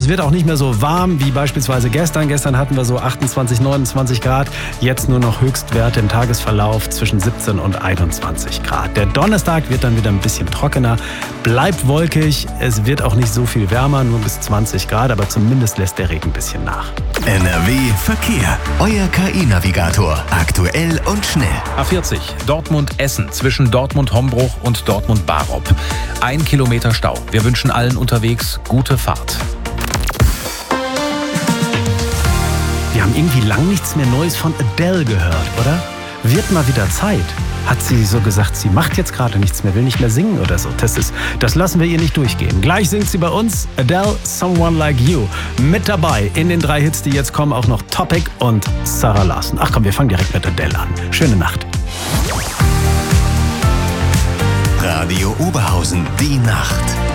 wird auch nicht mehr so warm wie beispielsweise gestern. Gestern hatten wir so 28, 29 Grad. Jetzt nur noch Höchstwerte im Tagesverlauf zwischen 17 und 21 Grad. Der Donnerstag wird dann wieder ein bisschen trockener. Bleibt wolkig. Es wird auch nicht so viel wärmer, nur bis 20 Grad. Aber zumindest lässt der Regen ein bisschen nach. NRW Verkehr. Euer KI-Navigator. Aktuell und schnell. A40 Dortmund-Essen zwischen Dortmund-Hombruch und Dortmund-Barop. 1 Kilometer Stau. Wir wünschen allen unterwegs gute Fahrt. Wir haben irgendwie lang nichts mehr Neues von Adele gehört, oder? Wird mal wieder Zeit. Hat sie so gesagt, sie macht jetzt gerade nichts mehr, will nicht mehr singen oder so. Das lassen wir ihr nicht durchgehen. Gleich singt sie bei uns Adele, Someone Like You. Mit dabei in den 3 Hits, die jetzt kommen, auch noch Topic und Sarah Larson. Ach komm, wir fangen direkt mit Adele an. Schöne Nacht. Radio Oberhausen, die Nacht.